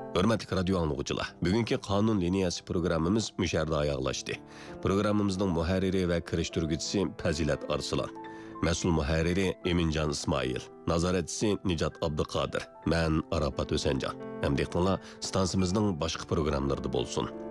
Hörmətli radio anlıqçılar, bugünkü qanun liniyası programımız müşərdə ayaqlaşdı. Programımızın mühərriri və kirişdürgücüsü Pəzilət Arslan. Məsul mühərriri Emincan İsmail. Nazaretçisi Nicat Abduqadir. Mən Arafat Ösəncan. Həm deyəqinlər, stansımızın başqa proqramlarda bolsun.